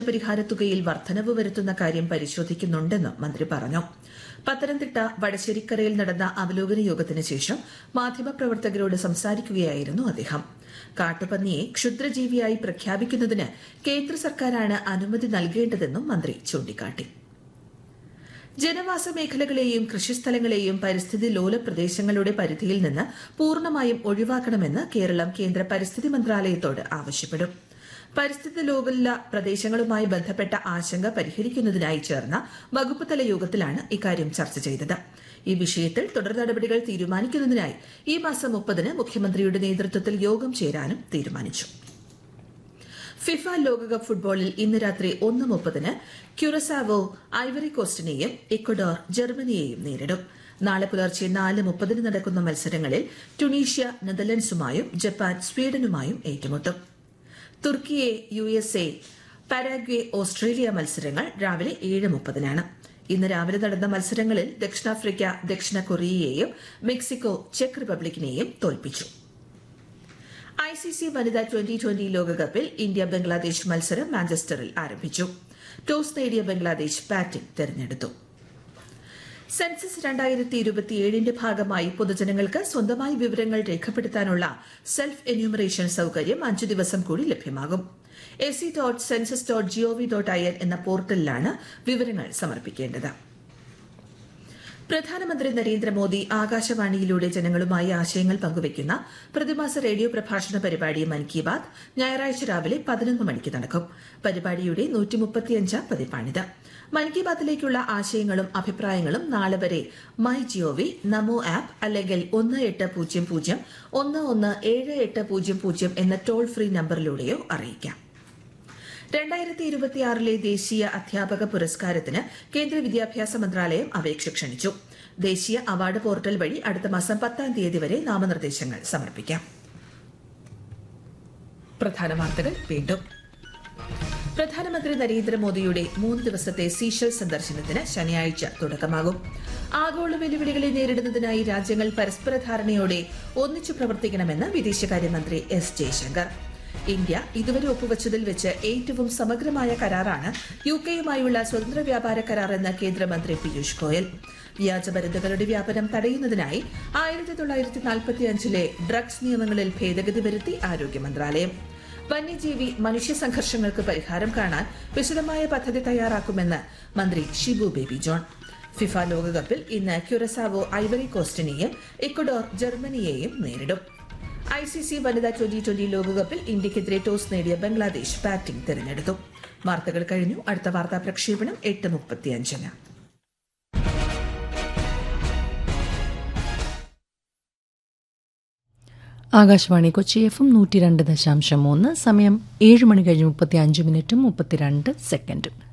പരിഹാര തുകയിൽ വർധനവ് വരുത്തുന്ന കാര്യം പരിശോധിക്കുന്നുണ്ടെന്നും മന്ത്രി പറഞ്ഞു. പത്തനംതിട്ട വടശ്ശേരിക്കരയിൽ നടന്ന അവലോകന യോഗത്തിന് ശേഷം മാധ്യമപ്രവർത്തകരോട് സംസാരിക്കുകയായിരുന്നു അദ്ദേഹം. കാട്ടുപന്നിയെ ക്ഷുദ്രജീവിയായി പ്രഖ്യാപിക്കുന്നതിന് കേന്ദ്ര സർക്കാരാണ് അനുമതി നൽകേണ്ടതെന്നും മന്ത്രി ചൂണ്ടിക്കാട്ടി. ജനവാസ മേഖലകളെയും കൃഷിസ്ഥലങ്ങളെയും പരിസ്ഥിതി ലോല പ്രദേശങ്ങളുടെ പരിധിയിൽ നിന്ന് പൂർണ്ണമായും ഒഴിവാക്കണമെന്ന് കേരളം കേന്ദ്ര പരിസ്ഥിതി മന്ത്രാലയത്തോട് ആവശ്യപ്പെടും. പരിസ്ഥിതി ലോല പ്രദേശങ്ങളുമായി ബന്ധപ്പെട്ട ആശങ്ക പരിഹരിക്കുന്നതിനായി ചേർന്ന വകുപ്പുതല യോഗത്തിലാണ് ഇക്കാര്യം ചർച്ച ചെയ്തത്. ഈ വിഷയത്തിൽ തുടർ നടപടികൾ തീരുമാനിക്കുന്നതിനായി ഈ മാസം 30-ന് മുഖ്യമന്ത്രിയുടെ നേതൃത്വത്തിൽ യോഗം ചേരാനും തീരുമാനിച്ചു. ഫിഫ ലോകകപ്പ് ഫുട്ബോളിൽ ഇന്ന് രാത്രി 1:30-ന് ക്യുറസാവോ ഐവറി കോസ്റ്റിനെയും ഇക്വഡോർ ജർമ്മനിയെയും നേരിടും. നാളെ പുലർച്ചെ 4:30-ന് നടക്കുന്ന മത്സരങ്ങളിൽ ടുണീഷ്യ നെതർലൻഡ്സുമായും ജപ്പാൻ സ്വീഡനുമായും ഏറ്റുമുട്ടും. തുർക്കിയെ USA, പരാഗ്വെ ഓസ്ട്രേലിയ മത്സരങ്ങൾ രാവിലെ 7:30-നാണ്. ഇന്ന് രാവിലെ നടന്ന മത്സരങ്ങളിൽ ദക്ഷിണാഫ്രിക്ക ദക്ഷിണ കൊറിയയെയും മെക്സിക്കോ ചെക്ക് റിപ്പബ്ലിക്കിനെയും തോൽപ്പിച്ചു. ICC വനിതാ ട്വന്റി ലോകകപ്പിൽ ഇന്ത്യ ബംഗ്ലാദേശ് മത്സരം മാഞ്ചസ്റ്ററിൽ ആരംഭിച്ചു. ടോസ് നേടിയ ബംഗ്ലാദേശ് ബാറ്റിംഗ് തെരഞ്ഞെടുത്തു. സെൻസസ് 2027ന്റെ ഭാഗമായി പൊതുജനങ്ങൾക്ക് സ്വന്തമായി വിവരങ്ങൾ രേഖപ്പെടുത്താനുള്ള സെൽഫ് എന്യൂമറേഷൻ സൌകര്യം 5 ദിവസം കൂടി ലഭ്യമാകും. se.census.gov.in എന്ന പോർട്ടലിലാണ് വിവരങ്ങൾ സമർപ്പിക്കേണ്ടത്. പ്രധാനമന്ത്രി നരേന്ദ്രമോദി ആകാശവാണിയിലൂടെ ജനങ്ങളുമായി ആശയങ്ങൾ പങ്കുവയ്ക്കുന്ന പ്രതിമാസ റേഡിയോ പ്രഭാഷണ പരിപാടി മൻ കി ബാത് ഞായറാഴ്ച രാവിലെ 11 മണിക്ക് നടക്കും. പരിപാടിയുടെ 135ാം പതിപ്പാണിത്. മൻ കി ബാത്തിലേക്കുള്ള ആശയങ്ങളും അഭിപ്രായങ്ങളും നാളെ വരെ മൈ ജിഒവി, നമോ ആപ്പ് അല്ലെങ്കിൽ 1800-117800 എന്ന ടോൾ ഫ്രീ നമ്പറിലൂടെയോ അറിയിക്കാം. 2026 ദേശീയ അധ്യാപക പുരസ്കാരത്തിന് കേന്ദ്ര വിദ്യാഭ്യാസ മന്ത്രാലയം അപേക്ഷ ക്ഷണിച്ചു. ദേശീയ അവാർഡ് പോർട്ടൽ വഴി അടുത്ത മാസം 10-ാം തീയതി വരെ നാമനിർദ്ദേശങ്ങൾ സമർപ്പിക്കാം. പ്രധാന വാർത്തകൾ വീണ്ടും. പ്രധാനമന്ത്രി നരേന്ദ്രമോദിയുടെ 3 ദിവസത്തെ സീഷെൽസ് സന്ദർശനത്തിന് ശനിയാഴ്ച തുടക്കമാകും. ആഗോള വെല്ലുവിളികളെ നേരിടുന്നതിനായി രാജ്യങ്ങൾ പരസ്പര ധാരണയോടെ ഒന്നിച്ചു പ്രവർത്തിക്കണമെന്ന് വിദേശകാര്യമന്ത്രി എസ് ജയശങ്കർ. ഇന്ത്യ ഇതുവരെ ഒപ്പുവച്ചതിൽ വെച്ച് ഏറ്റവും സമഗ്രമായ കരാറാണ് യുകെയുമായുള്ള സ്വതന്ത്ര വ്യാപാര കരാർ എന്ന് കേന്ദ്രമന്ത്രി പീയൂഷ് ഗോയൽ. വ്യാജമരുന്നുകളുടെ വ്യാപനം തടയുന്നതിനായി 1945-ലെ ഡ്രഗ്സ് നിയമങ്ങളിൽ ഭേദഗതി വരുത്തി ആരോഗ്യ മന്ത്രാലയം. വന്യജീവി മനുഷ്യ സംഘർഷങ്ങൾക്ക് പരിഹാരം കാണാൻ വിശദമായ പദ്ധതി തയ്യാറാക്കുമെന്ന് മന്ത്രി ഷിബു ബേബി ജോൺ. ഫിഫ ലോകകപ്പിൽ ഇന്ന് ക്യുറസാവോ ഐവറി കോസ്റ്റിനെയും ഇക്വഡോർ ജർമ്മനിയെയും നേരിടും. ICC വനിതാ ട്വന്റി ലോകകപ്പിൽ ഇന്ത്യക്കെതിരെ ടോസ് നേടിയ ബംഗ്ലാദേശ് ബാറ്റിംഗ് തെരഞ്ഞെടുത്തു. വാർത്തകൾ കഴിഞ്ഞു. അടുത്ത വാർത്താ പ്രക്ഷേപണം 8:35-ന്. ആകാശവാണി കൊച്ചി FM 102.3. സമയം 7 മണി കഴിഞ്ഞ് 35 മിനിറ്റും 32 സെക്കൻഡും.